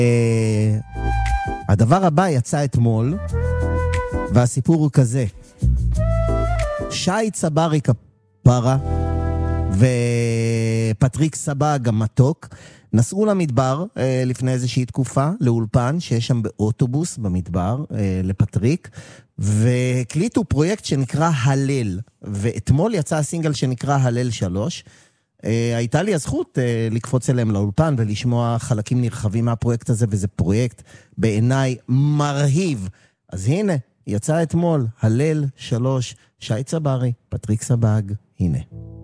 הדבר הבא יצא אתמול, והסיפור הוא כזה. שי צברי כפרה ופטריק סבג המתוק נסעו למדבר לפני איזושהי תקופה, לאולפן שיש שם באוטובוס במדבר לפטריק, והקליטו פרויקט שנקרא הלל, ואתמול יצא הסינגל שנקרא הלל 3. הייתה לי הזכות לקפוץ אליהם לאולפן ולשמוע חלקים נרחבים מהפרויקט הזה, וזה פרויקט בעיניי מרהיב. אז הנה, יצא אתמול הלל 3, שי צברי, פטריק סבג, הנה.